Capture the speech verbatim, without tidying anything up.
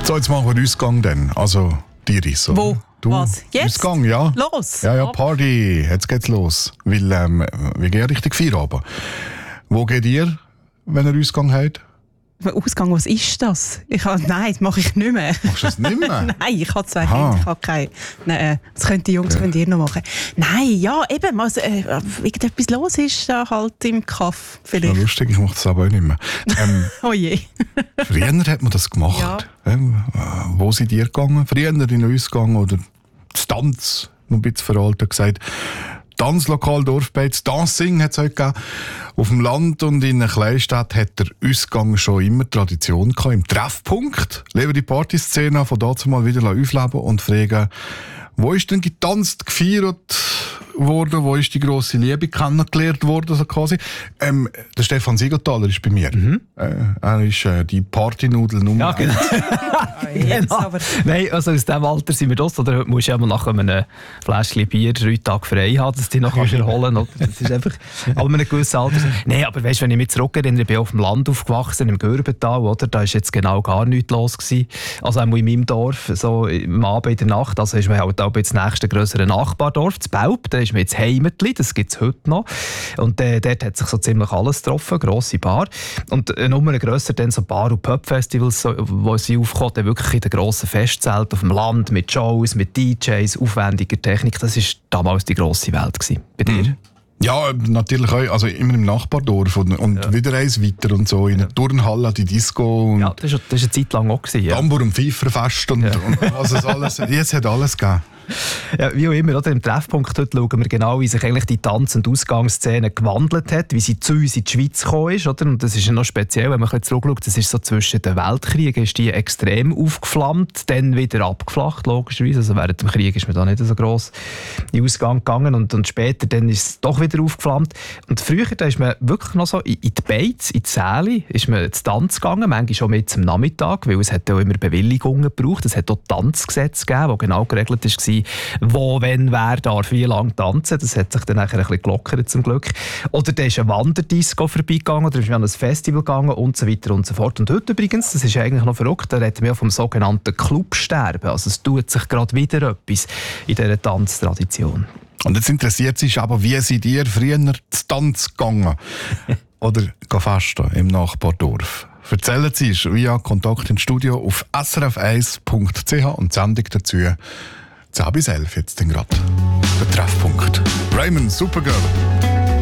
So, jetzt machen wir Ausgang dann. Also, Iris. Oder? Wo? Du, Was? Jetzt? Ausgang, ja. Los! Ja, ja, Party. Jetzt geht's los. Weil, ähm, wir gehen richtig Feierabend. Wo geht ihr, wenn ihr Ausgang habt? Ausgang, was ist das? Ich habe, nein, das mache ich nicht mehr. Machst du das nicht mehr? Nein, ich habe zwei Aha. Kinder, ich habe keine. Nein, das können die Jungs Ja. könnt ihr noch machen. Nein, ja, eben, also, äh, irgendetwas los ist da halt im Kaff Ja, vielleicht. lustig, ich mache das aber auch nicht mehr. Ähm, Oh je. früher hat man das gemacht. Ja. Ähm, äh, wo seid ihr gegangen? Früher in den Ausgang oder das Tanz, noch ein bisschen veraltet gesagt. Tanzlokal, Dorfbeiz, Dancing hat es heute gegeben. Auf dem Land und in einer Kleinstadt hat der Ausgang schon immer Tradition gehabt. Im Treffpunkt leben die Partyszene von dazu mal wieder aufleben und fragen, wo ist denn getanzt, gefeiert worden, wo ist die grosse Liebe kennengelernt worden, so quasi. Ähm, der Stefan Siegenthaler ist bei mir. Mhm. Äh, er ist äh, die Partynudel Nummer Ja, genau. Jetzt aber. Nein, also aus diesem Alter sind wir das. Oder heute musst du ja mal nach einem Fläschchen Bier drei Tage frei haben, dass du dich noch kannst erholen kannst. Das ist einfach, aber mit einem gewissen Alter. Nein, aber weißt, wenn ich mich zurückerinnere, ich bin auf dem Land aufgewachsen, im Gürbental, oder? Da war jetzt genau gar nichts los gewesen. Also auch in meinem Dorf, so am Abend in der Nacht, also ist man halt auch das nächste grössere Nachbardorf, das Belp, da ist man jetzt Heimetli, das gibt es heute noch. Und äh, dort hat sich so ziemlich alles getroffen, grosse Bar. Und äh, Nummer grösser dann so Bar- und Pub-Festivals, so, wo sie aufkommen, dann wirklich in den grossen Festzelten auf dem Land, mit Shows, mit D Js, aufwendiger Technik. Das war damals die grosse Welt gewesen. Bei dir? Mhm. Ja, natürlich auch. Also immer im Nachbardorf und, und Ja. wieder eins weiter und so. In der Turnhalle, die Disco und Ja, das war das war eine Zeit lang auch. Gewesen, ja. Tambour- und Pfeiferfest und, Ja. und was es alles. Jetzt hat alles gegeben. Ja, wie auch immer, oder? Im Treffpunkt heute schauen wir genau, wie sich eigentlich die Tanz- und Ausgangsszene gewandelt hat, wie sie zu uns in die Schweiz gekommen ist. Oder? Und das ist ja noch speziell, wenn man ein bisschen zurückschaut, das ist so zwischen den Weltkriegen, ist die extrem aufgeflammt, dann wieder abgeflacht, logischerweise. Also während dem Krieg ist man da nicht so gross in den Ausgang gegangen und, und später dann ist es doch wieder aufgeflammt. Und früher da ist man wirklich noch so in, in die Beiz, in die Säle, ist man zu Tanz gegangen, manchmal schon mit zum Nachmittag, weil es hat ja auch immer Bewilligungen gebraucht. Es hat auch Tanzgesetze gegeben, wo genau geregelt war, wo, wenn, wer darf wie lange tanzen. Das hat sich dann nachher ein bisschen gelockert, zum Glück. Oder da ist ein Wanderdisco vorbeigegangen, oder ist man an ein Festival gegangen und so weiter und so fort. Und heute übrigens, das ist eigentlich noch verrückt, da reden wir ja vom sogenannten Clubsterben. Also es tut sich gerade wieder etwas in dieser Tanztradition. Und jetzt interessiert sich aber, wie seid ihr früher zu Tanz gegangen? Oder festen im Nachbardorf? Erzählen Sie es via Kontakt ins Studio auf s r f eins punkt c h und die Sendung dazu zehn bis elf jetzt gerade. Der Treffpunkt. Raymond, Supergirl.